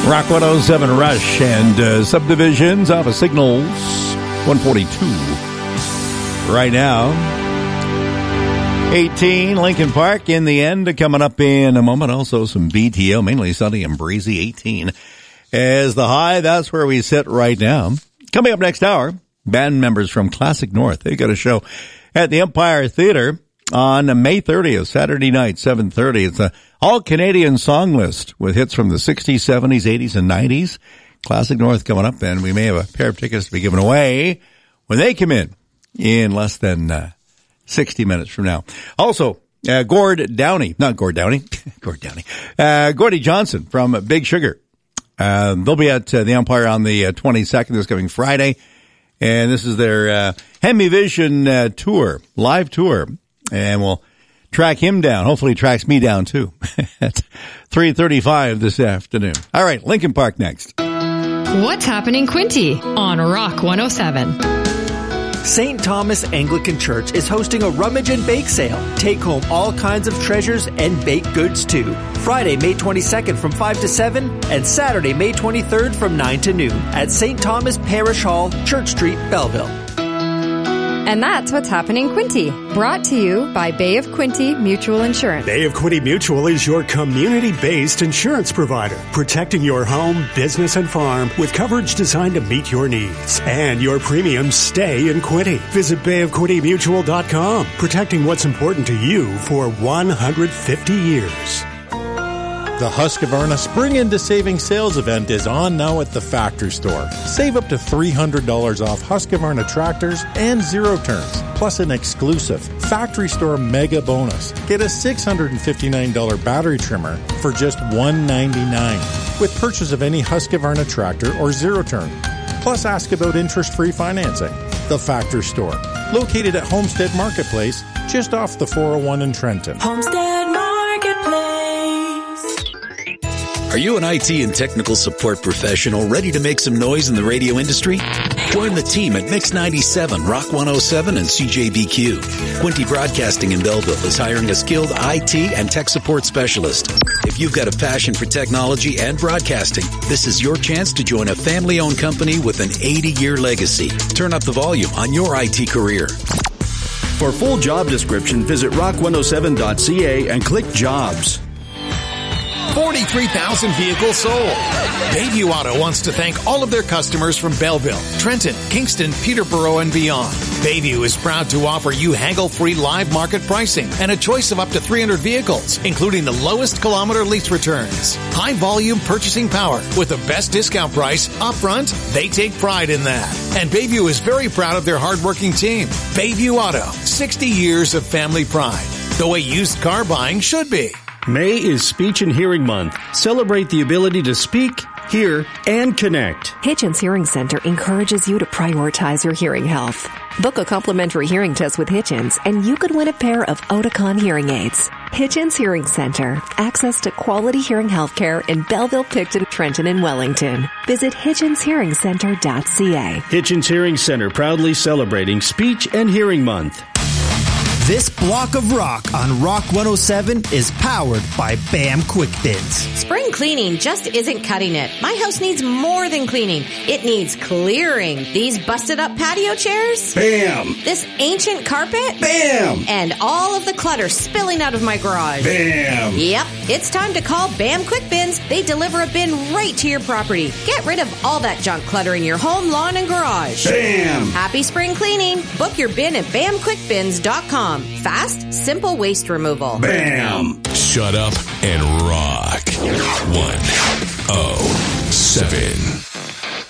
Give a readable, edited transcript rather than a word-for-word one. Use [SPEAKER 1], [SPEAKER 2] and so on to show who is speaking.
[SPEAKER 1] Rock 107 Rush and Subdivisions off of Signals 142. Right now, 18 Lincoln Park in the end. Coming up in a moment. Also some BTO, mainly sunny and breezy. 18 as the high. That's where we sit right now. Coming up next hour, band members from Classic North. They got a show at the Empire Theater on May 30th, Saturday night, 7:30. It's a all-Canadian song list with hits from the 60s, 70s, 80s, and 90s. Classic North coming up, and we may have a pair of tickets to be given away when they come in less than 60 minutes from now. Also, Gordy Johnson from Big Sugar. They'll be at the Empire on the 22nd, this coming Friday, and this is their Hemivision tour, live tour. And we'll track him down. Hopefully he tracks me down too at 3:35 this afternoon. All right, Lincoln Park next.
[SPEAKER 2] What's happening, Quinty, on Rock 107?
[SPEAKER 3] St. Thomas Anglican Church is hosting a rummage and bake sale. Take home all kinds of treasures and baked goods too. Friday, May 22nd from 5 to 7 and Saturday, May 23rd from 9 to noon at St. Thomas Parish Hall, Church Street, Belleville.
[SPEAKER 4] And that's what's happening, Quinty. Brought to you by Bay of Quinty Mutual Insurance.
[SPEAKER 5] Bay of Quinty Mutual is your community-based insurance provider, protecting your home, business, and farm with coverage designed to meet your needs. And your premiums stay in Quinty. Visit bayofquintymutual.com, protecting what's important to you for 150 years.
[SPEAKER 6] The Husqvarna Spring Into Savings Sales event is on now at the Factory Store. Save up to $300 off Husqvarna tractors and zero turns, plus an exclusive Factory Store mega bonus. Get a $659 battery trimmer for just $199 with purchase of any Husqvarna tractor or zero turn. Plus ask about interest-free financing. The Factory Store, located at Homestead Marketplace, just off the 401 in Trenton.
[SPEAKER 7] Homestead Marketplace.
[SPEAKER 8] Are you an IT and technical support professional ready to make some noise in the radio industry? Join the team at Mix 97, Rock 107, and CJBQ. Quinty Broadcasting in Belleville is hiring a skilled IT and tech support specialist. If you've got a passion for technology and broadcasting, this is your chance to join a family-owned company with an 80-year legacy. Turn up the volume on your IT career.
[SPEAKER 9] For full job description, visit rock107.ca and click Jobs.
[SPEAKER 10] 43,000 vehicles sold. Bayview Auto wants to thank all of their customers from Belleville, Trenton, Kingston, Peterborough, and beyond. Bayview is proud to offer you haggle-free live market pricing and a choice of up to 300 vehicles, including the lowest kilometer lease returns. High volume purchasing power with the best discount price upfront. They take pride in that. And Bayview is very proud of their hardworking team. Bayview Auto, 60 years of family pride. The way used car buying should be.
[SPEAKER 9] May is Speech and Hearing Month. Celebrate the ability to speak, hear, and connect.
[SPEAKER 11] Hitchens Hearing Center encourages you to prioritize your hearing health. Book a complimentary hearing test with Hitchens, and you could win a pair of Oticon hearing aids. Hitchens Hearing Center. Access to quality hearing health care in Belleville, Picton, Trenton, and Wellington. Visit hitchenshearingcenter.ca.
[SPEAKER 9] Hitchens Hearing Center, proudly celebrating Speech and Hearing Month.
[SPEAKER 12] This block of rock on Rock 107 is powered by BAM Quick Bins.
[SPEAKER 13] Spring cleaning just isn't cutting it. My house needs more than cleaning. It needs clearing. These busted up patio chairs?
[SPEAKER 14] BAM!
[SPEAKER 13] This ancient carpet?
[SPEAKER 14] BAM!
[SPEAKER 13] And all of the clutter spilling out of my garage?
[SPEAKER 14] BAM!
[SPEAKER 13] Yep, it's time to call BAM Quick Bins. They deliver a bin right to your property. Get rid of all that junk cluttering your home, lawn, and garage.
[SPEAKER 14] BAM!
[SPEAKER 13] Happy spring cleaning. Book your bin at BAMQuickBins.com. Fast, simple waste removal.
[SPEAKER 14] BAM!
[SPEAKER 15] Shut up and rock. 107.